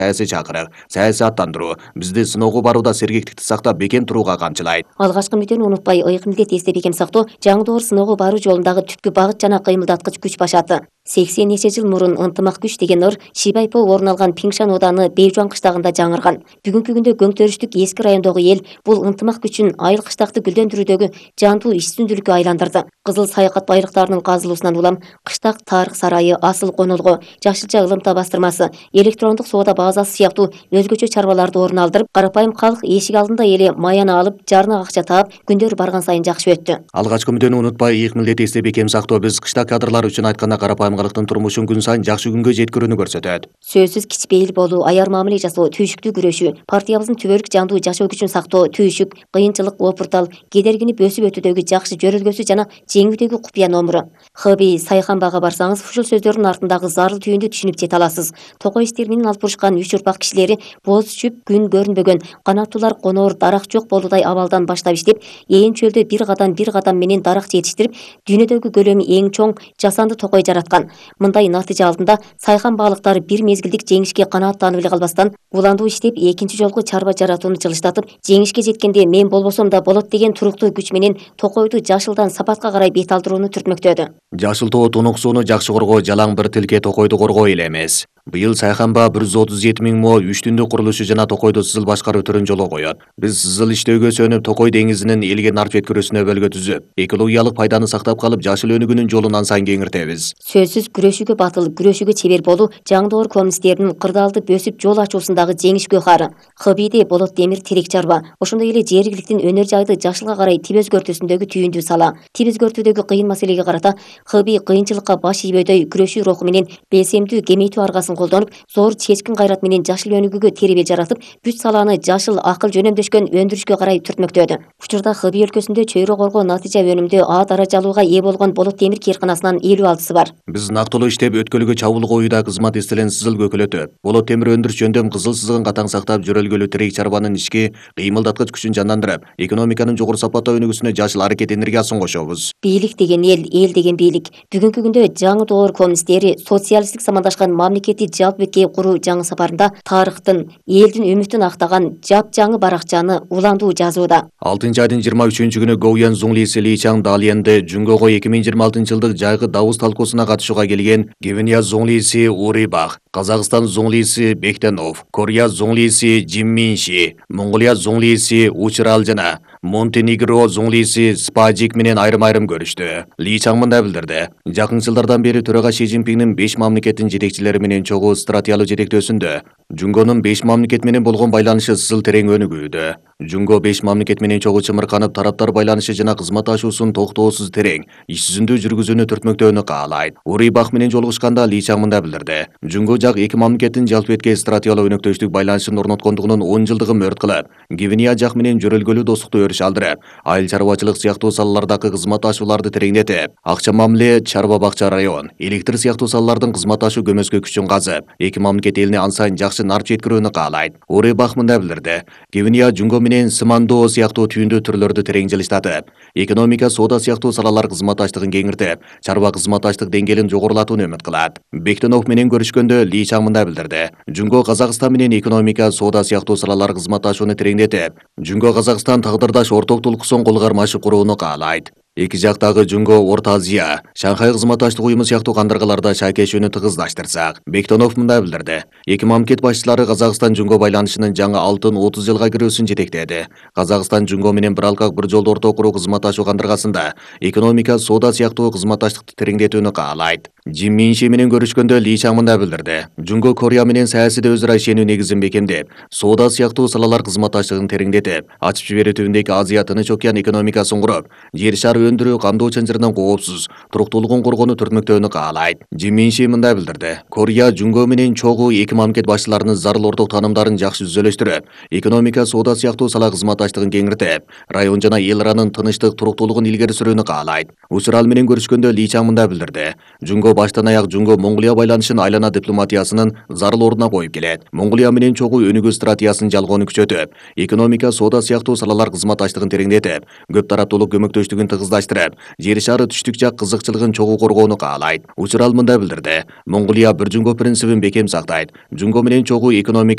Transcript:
саясий чакырык, саясаттандыруу бизди сыноого барууда сергектикти сактап бекем турууга камчылайт. Алгачкы мүддөөнү унутпай, ыйык милдет эсте бекем сактоо жаңы доор сыноого баруу жолундагы түпкү багыт жана кыймылдаткыч күч башаты. 80 нече жыл мурун ынтымак күч деген ыр Шибайпо орун алган Пиңшан ооданы Бейжуан кыштагында жаңырган. Бүгүнкү күндө көңтөрүштүк эски райондогу эл бул ынтымак күчүн айыл кыштакты гүлдөндүрүүдөгү жандуу иш үстүндүүлүккө айландырды. Кызыл саякат байлыктарынын казылуусунан улам кыштак тарых сарайы, асыл конолго, жашылча ылымта бастырмасы, электрондук соода базасы сыяктуу өзгөчө чарбаларды орун алдырып, карапайым калк эшик алдында эле маяна алып, жарына акча таап, күндөр барган сайын жакшы өттү. Алгачкы мүддөөнү унутпай, ыйык милдет эсте бекем сактоо биз кыштак кадрлар үчүн айтканда карапайым калктын турмушун күн сайын жакшы күнгө жеткирүүнү көрсөтөт. Сөзсүз кичпейил болуу, аяр мамиле жасоо, түйшүктүү күрөшүү, партиябыздын түбөлүк жандуу жашоо күчүн сактоо, түйшүк, кыйынчылык, опуртал, кедергинип өсүп өтүүдөгү жакшы жөрөлгөсү жана жеңүүдөгү купуя номуру. Хыби Сайханбага барсаңыз, ушул сөздөрдүн артындагы зарыл түйүндү түшүнүп жете аласыз. Токой истеринин алып урушкан 3 урпак кишилери боз чүп, күн көрүнбөгөн, канаттуулар коноор, дарак жок болуудай абалдан баштап иштеп, ээн чөлдө бир кадам менен дарак жетиштирип, дүйнөдөгү көлөмү эң чоң жасанды токой жараткан. Мындай натыйжа алдында Сайханбалыктар бир мезгилдик жеңишке канааттанып эле калбастан, уландуу иштеп, экинчи жолку чарба жаратууну жылыштатып, жеңишке жеткенде мен болбосом да болот деген туруктуу күч менен токойду жашылдан сапатка карай бет алдырууну түртмөктөдү. Жашыл тоо тунук сууну жакшы коргоо жалаң бир тилке токойду коргоо эле эмес. Быйыл Сайханба 137 000 мо 3 түндүк курулушу жана токойду сызыл башкаруу түрүн жолго коет. Биз сызыл иштөөгө сөнүп, токой деңизинин элге нар жеткирүүсүнө бөлгө түзүп, экологиялык пайданы сактап калып, жашыл өнүгүүнүн жолун ан сайын кеңиртебиз. Сөзсүз күрөшүүгө батыл, күрөшүүгө чебер болуу жаңы доор коммунисттердин кырдаалдып өсүп жол ачуусундагы жеңишкө кары. Хыбийде болот демир терек чарба, ошондой эле жергиликтин өнөр жайды жашылга карай тип өзгөртүүсүндөгү түйүндүү сала. Тип өзгөртүүдөгү кыйын маселеге карата Хыби кыйынчылыкка баш ийбөдөй күрөшүү руху менен белсемдүү кемейтүү аргасын колдонуп, зор чечкин кайрат менен жашыл өнүгүүгө теребе жаратып, бүт саланы жашыл акыл жөнөмдөшкөн өндүрүшкө карай түртмөктөдү. Учурда Хыби өлкөсүндө чөйрө коргоо натыйжа өнүмдө А даражалууга ээ болгон болот демир кээрканасынан 56-сы бар. Биз нактылуу иштеп, өткөлгө чабуул коюуда кызмат эстелен сызыл көкөлөтөп, болот темир өндүрүш жөндөм кызыл сызыгын катаң сактап, жөрөлгөлүү тирек чарбанын ички кыймылдаткыч күчүн жандандырып, экономиканын жогору сапаттуу өнүгүүсүнө жашыл аракет энергиясын кошобуз. Бийлик деген эл деген бийлик. Бүгүнкү күндө жаңы доор коммунисттери социалисттик самандашкан мамлекетти жалпы бетке куруу жаңы сапарында тарыхтын, элдин үмүтүн актаган жапжаңы баракчаны уландуу жазууда. 6-айдын 23-күнү Гоуян Зунглиси Ли Чаң Далиенде Жүнгөгө 2026-жылдык жайгы дабыз талкуусуна катышууга келген Гвинея Зунглиси Ури Бах, Казакстан Зунглиси Бектенов, Корея Зунглиси Жим Минши, Монголия Зунглиси Учрал жана Монтенегро Зунглиси Спажик менен айрым-айрым көрүштү. Ли Чаң мындай билдирди: жакын жылдардан бери төрага Ши Цзиньпиңдин 5 мамлекеттин жетекчилери менен чогуу стратегиялык жетектөөсүндө Жүнгөнүн 5 мамлекет менен болгон байланышы сызыл терең өнүгүүдө. Жүнгө 5 мамлекет менен чогуу чымырканып, тараптар байланышы жана кызматташуусун токтоосуз терең, иш жүзүндө жүргүзүүнү түртмөктөөнү каалайт. Ури Бах менен жолугушканда Ли Чаң мындай билдирди: Жүнгө жак эки мамлекеттин жалпы бетке стратегиялык өнөктөштүк байланышын орноткондугунун 10 жылдыгын мөрт кылып, Гвинея жак менен жөрөлгөлүү достукту өрүш алдырып, айыл чарбачылык сыяктуу салалардагы кызматташууларды тереңдетип, акча мамиле, чарба бакча район, электр сыяктуу салалардын кызматташуу көмөскө күчүн казып, эки мамлекет элине ан сайын жакшы нарп жеткирүүнү каалайт. Ури Бах мындай билдирди: Гвинея Жүнгө менен Сымандоо сыяктуу түйүндүү түрлөрдү терең жылыштатып, экономика, соода сыяктуу салалар кызматташтыгын кеңиртип, чарба кызматташтык деңгээлин жогорулатууну үмүт кылат. Бектенов менен көрүшкөндө Ли Чаң мындай билдирди: Жүнгө Казакстан менен экономика, соода сыяктуу салалар кызматташууну тереңдетип, Жүнгө Казакстан тагдырдаш орток толкусон кол кармашы курууну каалайт. Эки жактагы Жүнгө, Орто Азия, Шанхай кызматташтык уюму сыяктуу кандыргаларда шайкешүүнү тыгыздаштырсак, Бектенов мындай билдирди: эки мамлекет башчылары Казакстан Жүнгө байланышынын жаңы алтын 30 жылга кирүүсүн жетектеди. Казакстан Жүнгө менен бир алкак бир жолдо орто куруу кызматташуу кандыргасында экономика, соода сыяктуу кызматташтыкты тереңдетүүнү каалайт. Жим Минши менен көрүшкөндө Ли Чаң мындай билдирди: Жүнгө Корея менен саясийде өзара ишенүү негизин бекемдеп, соода сыяктуу салалар кызматташтыгын тереңдетип, ачып жиберүү түбүндөгү Азия Тынч океан экономикасын куруп, жер шары өндүрүү, камдоо чанжырынан коопсуз, туруктуулугун коргоону түртмөктөөнү каалайт. Жим Минши мындай билдирди: Корея Жүнгө менен чогуу эки мамлекет башчыларынын зарыл орток таанымдарын жакшы түзөлөштүрүп, экономика, соода сыяктуу сала кызматташтыгын кеңиртип, район жана эл аранын тынычтык, туруктуулугун илгери сүрүүнү каалайт. Учурал менен көрүшкөндө Ли Чаң мындай билдирди: Жүнгө баштан аяк Жүнгө Монголия байланышын айлана дипломатиясынын зарыл ордуна коюп келет. Монголия менен чогуу өнүгүү стратегиясын жалгоону күчөтүп, экономика, соода сыяктуу салалар кызматташтыгын тереңдетип, көп тараптуулук көмөктөштүгүн тыгыздаштырып, жер шары түштүк жак кызыкчылыгын чогуу коргоону каалайт. Учурал мындай билдирди: Монголия бир Жүнгө принцибин бекем сактайт. Жүнгө менен чогуу экономика